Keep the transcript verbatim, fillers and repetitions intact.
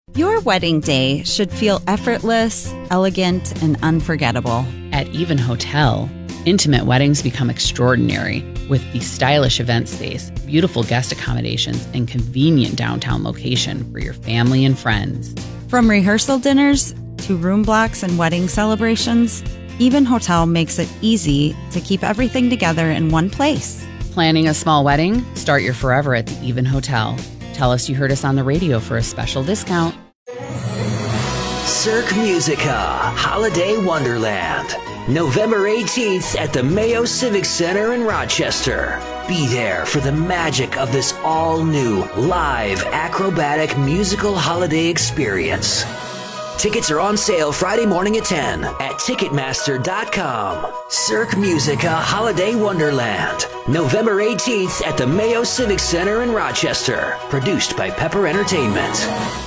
Your wedding day should feel effortless, elegant, and unforgettable. At Even Hotel, intimate weddings become extraordinary with the stylish event space, beautiful guest accommodations, and convenient downtown location for your family and friends. From rehearsal dinners to room blocks and wedding celebrations, Even Hotel makes it easy to keep everything together in one place. Planning a small wedding? Start your forever at the Even Hotel. Tell us you heard us on the radio for a special discount. Cirque Musica Holiday Wonderland, November eighteenth at the Mayo Civic Center in Rochester. Be there for the magic of this all-new, live, acrobatic musical holiday experience. Tickets are on sale Friday morning at ten at Ticketmaster dot com. Cirque Musica Holiday Wonderland, November eighteenth at the Mayo Civic Center in Rochester. Produced by Pepper Entertainment.